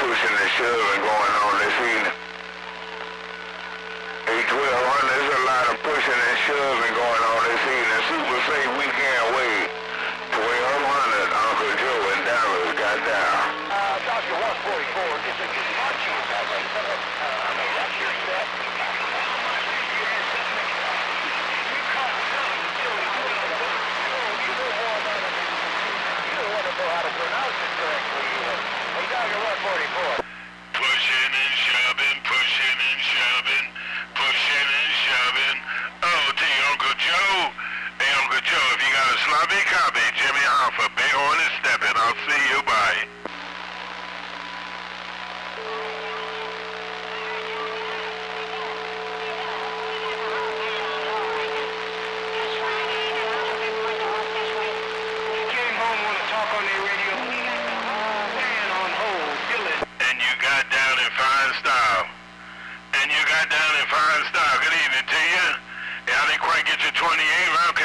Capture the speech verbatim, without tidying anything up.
pushing and shoving going on this evening. A twelve hundred, there's a lot of pushing and shoving going on this evening. Super say we can't wait. twelve hundred, Uncle Joe in Dallas got down. Uh, Doctor one forty-four, is it just marching? Uh, I mean, that's your set. Pushing and shoving, pushing and shoving, pushing and shoving. Oh, to Uncle Joe. Hey, Uncle Joe, if you got a sloppy copy, Jimmy Hoffa, big on and stepping. I'll see you. Bye. Came home, want to talk on their radio. Stand on hold, Dylan. And you got down in fine style. And you got down in fine style. Good evening to you. Yeah, I didn't quite get your twenty-eight round.